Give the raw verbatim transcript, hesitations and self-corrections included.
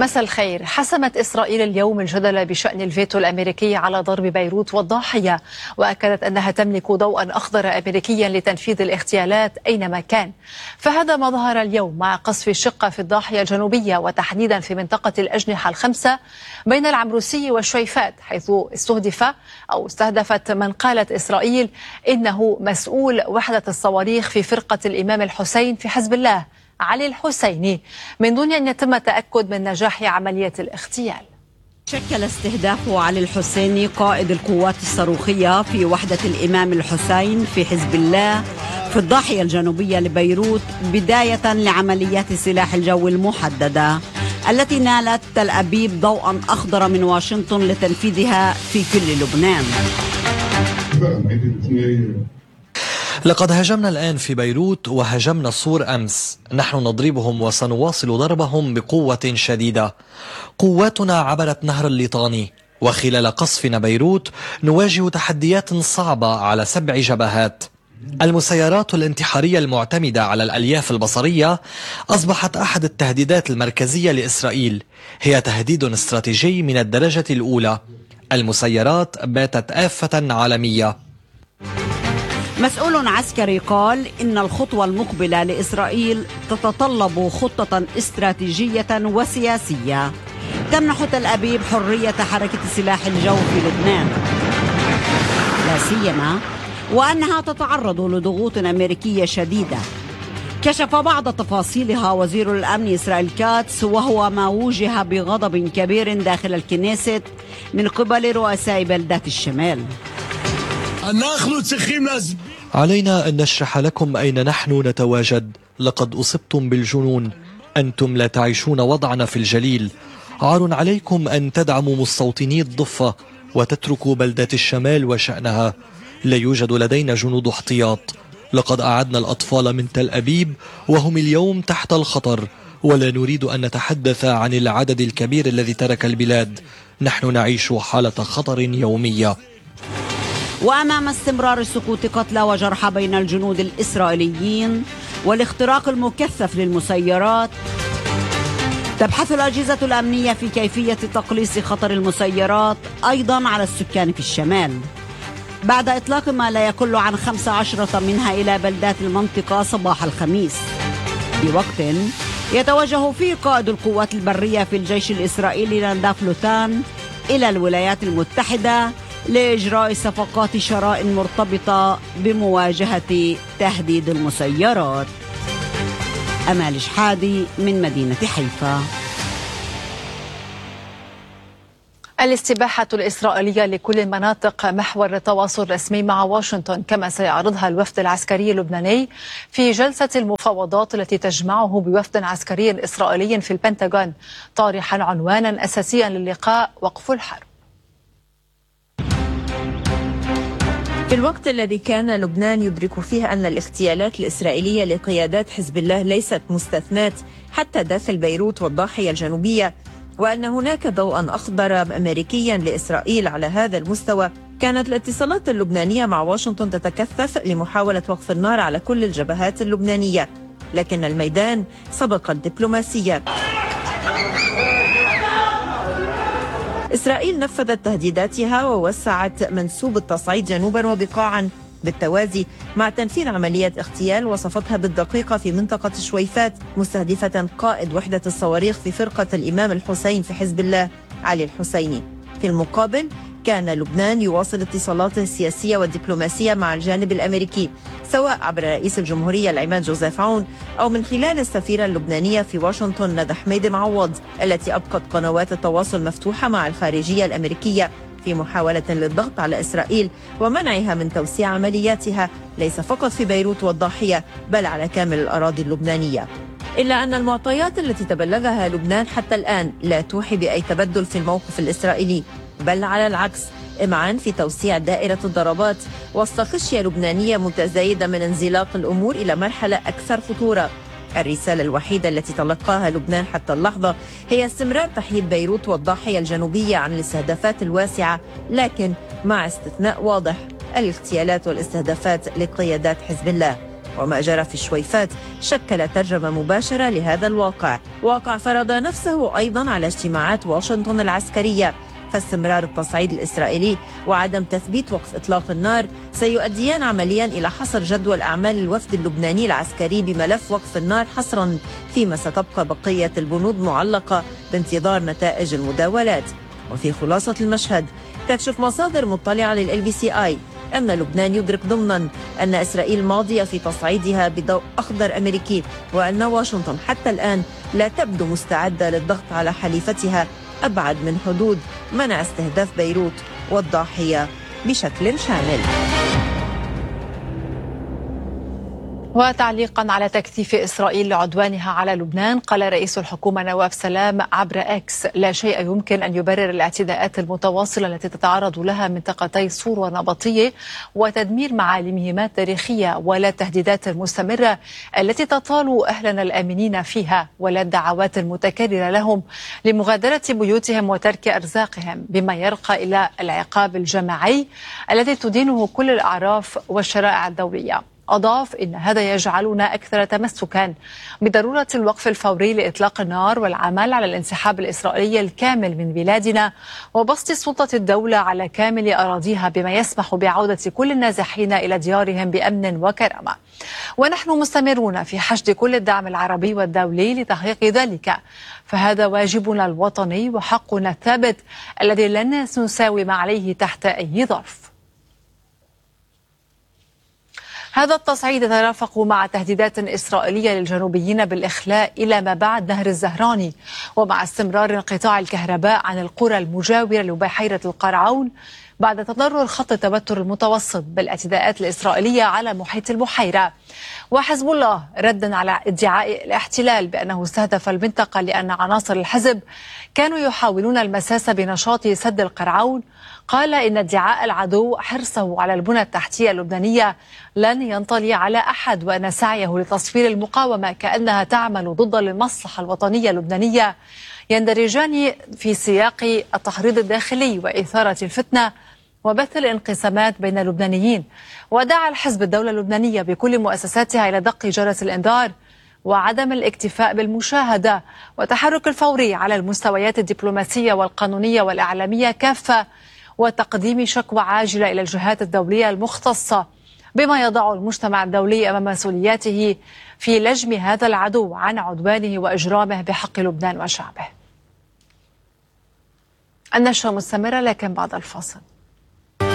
مساء الخير. حسمت إسرائيل اليوم الجدل بشأن الفيتو الأمريكي على ضرب بيروت والضاحية، وأكدت أنها تملك ضوءا أخضر أمريكيا لتنفيذ الاغتيالات أينما كان. فهذا ما ظهر اليوم مع قصف الشقة في الضاحية الجنوبية، وتحديدا في منطقة الأجنحة الخمسة بين العمروسي والشويفات، حيث استهدف أو استهدفت من قالت إسرائيل إنه مسؤول وحدة الصواريخ في فرقة الإمام الحسين في حزب الله، علي الحسيني، من دون أن يتم التأكد من نجاح عملية الاغتيال. شكل استهداف علي الحسيني قائد القوات الصاروخية في وحدة الإمام الحسين في حزب الله في الضاحية الجنوبية لبيروت بداية لعمليات سلاح الجو المحددة التي نالت تل أبيب ضوءا أخضر من واشنطن لتنفيذها في كل لبنان. لقد هاجمنا الآن في بيروت وهاجمنا الصور أمس. نحن نضربهم وسنواصل ضربهم بقوة شديدة. قواتنا عبرت نهر الليطاني، وخلال قصفنا بيروت نواجه تحديات صعبة على سبع جبهات. المسيرات الانتحارية المعتمدة على الألياف البصرية أصبحت أحد التهديدات المركزية لإسرائيل، هي تهديد استراتيجي من الدرجة الأولى. المسيرات باتت آفة عالمية. مسؤول عسكري قال إن الخطوة المقبلة لإسرائيل تتطلب خطة استراتيجية وسياسية تمنح تل أبيب حرية حركة سلاح الجو في لبنان، لا سيما وأنها تتعرض لضغوط أمريكية شديدة. كشف بعض تفاصيلها وزير الأمن إسرائيل كاتس، وهو ما وجه بغضب كبير داخل الكنيست من قبل رؤساء بلدات الشمال. علينا أن نشرح لكم أين نحن نتواجد. لقد أصبتم بالجنون. أنتم لا تعيشون وضعنا في الجليل. عار عليكم أن تدعموا مستوطني الضفة وتتركوا بلدات الشمال وشأنها. لا يوجد لدينا جنود احتياط. لقد أعدنا الأطفال من تل أبيب وهم اليوم تحت الخطر، ولا نريد أن نتحدث عن العدد الكبير الذي ترك البلاد. نحن نعيش حالة خطر يومية. وأمام استمرار سقوط قتلى وجرحى بين الجنود الإسرائيليين والاختراق المكثف للمسيرات، تبحث الأجهزة الأمنية في كيفية تقليص خطر المسيرات أيضا على السكان في الشمال، بعد إطلاق ما لا يقل عن خمس عشرة منها إلى بلدات المنطقة صباح الخميس، في وقت يتوجه فيه قائد القوات البرية في الجيش الإسرائيلي ناداف لوتان إلى الولايات المتحدة لإجراء صفقات شراء مرتبطة بمواجهة تهديد المسيرات. أمال شحادي من مدينة حيفا. الاستباحة الإسرائيلية لكل مناطق محور تواصل رسمي مع واشنطن، كما سيعرضها الوفد العسكري اللبناني في جلسة المفاوضات التي تجمعه بوفد عسكري إسرائيلي في البنتاغون، طارحا عنوانا أساسيا للقاء: وقف الحرب. في الوقت الذي كان لبنان يدرك فيه أن الاغتيالات الإسرائيلية لقيادات حزب الله ليست مستثنات حتى داخل بيروت والضاحية الجنوبية، وأن هناك ضوءا أخضر أمريكيا لإسرائيل على هذا المستوى، كانت الاتصالات اللبنانية مع واشنطن تتكثف لمحاولة وقف النار على كل الجبهات اللبنانية، لكن الميدان سبق الدبلوماسية. إسرائيل نفذت تهديداتها ووسعت منسوب التصعيد جنوبا وبقاعا بالتوازي مع تنفيذ عملية اغتيال وصفتها بالدقيقة في منطقة شويفات، مستهدفة قائد وحدة الصواريخ في فرقة الإمام الحسين في حزب الله، علي الحسيني. في المقابل كان لبنان يواصل اتصالاته السياسية والدبلوماسية مع الجانب الأمريكي، سواء عبر رئيس الجمهورية العماد جوزيف عون أو من خلال السفيرة اللبنانية في واشنطن ندى حميد معوض، التي أبقت قنوات التواصل مفتوحة مع الخارجية الأمريكية في محاولة للضغط على إسرائيل ومنعها من توسيع عملياتها ليس فقط في بيروت والضاحية بل على كامل الأراضي اللبنانية. إلا أن المعطيات التي تبلغها لبنان حتى الآن لا توحي بأي تبدل في الموقف الإسرائيلي، بل على العكس، إمعان في توسيع دائرة الضربات وسط خشية لبنانية متزايدة من انزلاق الأمور إلى مرحلة أكثر خطورة. الرسالة الوحيدة التي تلقاها لبنان حتى اللحظة هي استمرار تحييد بيروت والضاحية الجنوبية عن الاستهدافات الواسعة، لكن مع استثناء واضح: الاغتيالات والاستهدافات لقيادات حزب الله. وما جرى في الشويفات شكل ترجمة مباشرة لهذا الواقع، واقع فرض نفسه أيضا على اجتماعات واشنطن العسكرية. فاستمرار التصعيد الإسرائيلي وعدم تثبيت وقف إطلاق النار سيؤديان عمليا إلى حصر جدول أعمال الوفد اللبناني العسكري بملف وقف النار حصرا، فيما ستبقى بقية البنود معلقة بانتظار نتائج المداولات. وفي خلاصة المشهد، تكشف مصادر مطلعة لل بي سي آي أن لبنان يدرك ضمنا أن إسرائيل ماضية في تصعيدها بضوء أخضر أمريكي، وأن واشنطن حتى الآن لا تبدو مستعدة للضغط على حليفتها أبعد من حدود منع استهداف بيروت والضاحية بشكل شامل. وتعليقا على تكثيف إسرائيل لعدوانها على لبنان، قال رئيس الحكومة نواف سلام عبر إكس: لا شيء يمكن أن يبرر الاعتداءات المتواصلة التي تتعرض لها منطقتي صور ونبطية وتدمير معالمهما التاريخية، ولا التهديدات المستمرة التي تطال أهلنا الآمنين فيها، ولا الدعوات المتكررة لهم لمغادرة بيوتهم وترك أرزاقهم، بما يرقى إلى العقاب الجماعي الذي تدينه كل الأعراف والشرائع الدولية. أضاف إن هذا يجعلنا أكثر تمسكا بضرورة الوقف الفوري لإطلاق النار والعمل على الانسحاب الإسرائيلي الكامل من بلادنا وبسط سلطة الدولة على كامل أراضيها، بما يسمح بعودة كل النازحين إلى ديارهم بأمن وكرامة. ونحن مستمرون في حشد كل الدعم العربي والدولي لتحقيق ذلك، فهذا واجبنا الوطني وحقنا الثابت الذي لن نساوم عليه تحت أي ظرف. هذا التصعيد يترافق مع تهديدات إسرائيلية للجنوبيين بالإخلاء إلى ما بعد نهر الزهراني، ومع استمرار انقطاع الكهرباء عن القرى المجاورة لبحيرة القرعون بعد تضرر خط التوتر المتوسط بالاعتداءات الإسرائيلية على محيط البحيرة. وحزب الله ردا على ادعاء الاحتلال بأنه استهدف المنطقة لأن عناصر الحزب كانوا يحاولون المساس بنشاط سد القرعون، قال إن ادعاء العدو حرصه على البنى التحتية اللبنانية لن ينطلي على أحد، وأن سعيه لتصفير المقاومة كأنها تعمل ضد المصلحة الوطنية اللبنانية يندرجان في سياق التحريض الداخلي وإثارة الفتنة وبث الانقسامات بين اللبنانيين. ودعا الحزب الدولة اللبنانية بكل مؤسساتها إلى دق جرس الإنذار وعدم الاكتفاء بالمشاهدة، وتحرك الفوري على المستويات الدبلوماسية والقانونية والإعلامية كافة، وتقديم شكوى عاجلة إلى الجهات الدولية المختصة، بما يضع المجتمع الدولي أمام مسؤولياته في لجم هذا العدو عن عدوانه وإجرامه بحق لبنان وشعبه. النشرة مستمرة لكن بعد الفاصل.